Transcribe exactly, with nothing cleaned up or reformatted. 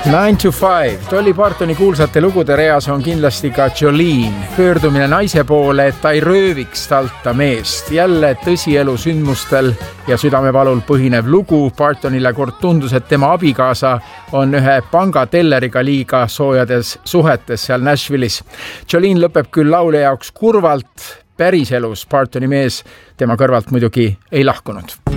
nine to five. Dolly Partoni kuulsate lugude reas on kindlasti ka Jolene. Pöördumine naise poole, et ta ei rööviks talta meest. Jälle tõsielu sündmustel ja südamepalul põhinev lugu. Partonile kord tundus, et tema abikaasa on ühe pangatelleriga liiga soojades suhetes seal Nashville'is. Jolene lõpeb küll laulja jaoks kurvalt. Päriselus Partoni mees tema kõrvalt muidugi ei lahkunud.